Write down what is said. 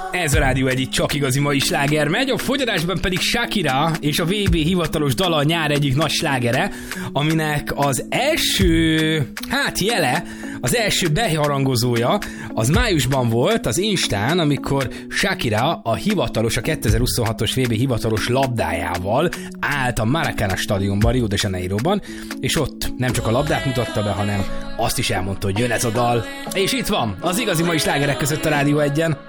Ez a Rádió egy csak igazi mai sláger megy, a fogyarásban pedig Shakira és a VB hivatalos dala a nyár egyik nagy slágere, aminek az első, jele, az első beharangozója, az májusban volt az Instán, amikor Shakira a 2026-os VB hivatalos labdájával állt a Maracana stadionban, Rio de Janeiroban, és ott nem csak a labdát mutatta be, hanem azt is elmondta, hogy jön ez a dal. És itt van, az igazi mai slágerek között a Rádió 1-en.